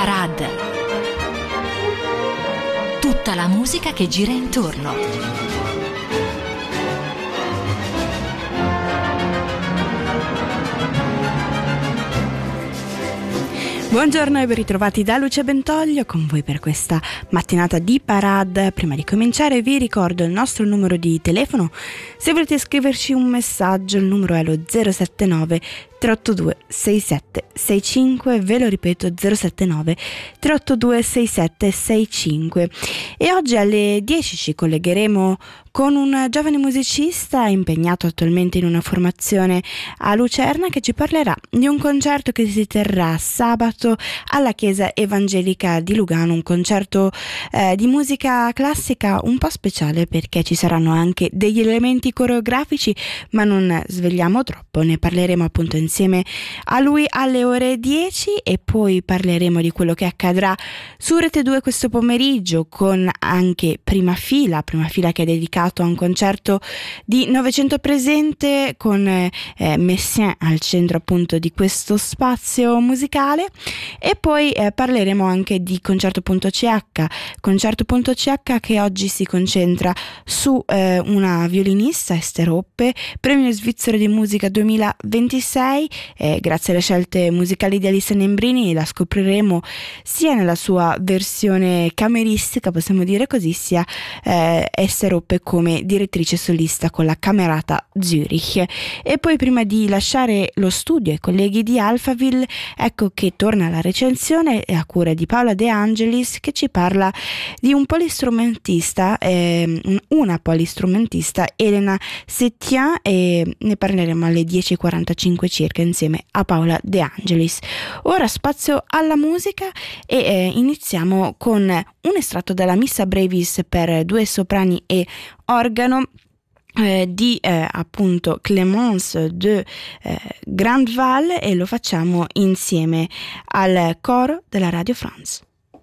Parade. Tutta la musica che gira intorno. Buongiorno e ben ritrovati da Lucia Bentoglio con voi per questa mattinata di Parade. Prima di cominciare vi ricordo il nostro numero di telefono. Se volete scriverci un messaggio, il numero è lo 079 382 6765, ve lo ripeto 079 382 6765. E oggi alle 10 ci collegheremo con un giovane musicista impegnato attualmente in una formazione a Lucerna che ci parlerà di un concerto che si terrà sabato alla Chiesa Evangelica di Lugano, un concerto di musica classica un po' speciale perché ci saranno anche degli elementi coreografici, ma non svegliamo troppo, ne parleremo appunto insieme a lui alle ore 10 e poi parleremo di quello che accadrà su Rete 2 questo pomeriggio con anche Prima Fila che è dedicato a un concerto di Novecento Presente con Messiaen al centro appunto di questo spazio musicale, e poi parleremo anche di Concerto.ch che oggi si concentra su una violinista, Ester Hoppe, premio svizzero di musica 2026, grazie alle scelte musicali di Alissa Nembrini la scopriremo sia nella sua versione cameristica, possiamo dire così, sia Ester Hoppe come direttrice solista con la Camerata Zurich. E poi prima di lasciare lo studio ai colleghi di Alphaville, ecco che torna la recensione a cura di Paola De Angelis, che ci parla di un polistrumentista, una polistrumentista, Elena Setien, e ne parleremo alle 10:45 circa insieme a Paola De Angelis. Ora spazio alla musica e iniziamo con un estratto dalla Missa Brevis per due soprani e organo di appunto Clémence de Grandval, e lo facciamo insieme al coro della Radio France.